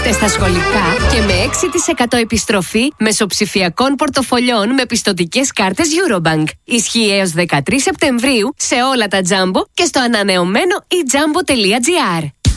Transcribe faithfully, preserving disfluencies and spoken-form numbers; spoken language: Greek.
Ούτε στα σχολικά και με έξι τοις εκατό επιστροφή μεσοψηφιακών πορτοφολιών με πιστωτικές κάρτες Eurobank. Ισχύει έως δεκατρείς Σεπτεμβρίου σε όλα τα Jumbo και στο ανανεωμένο e jumbo τελεία gr.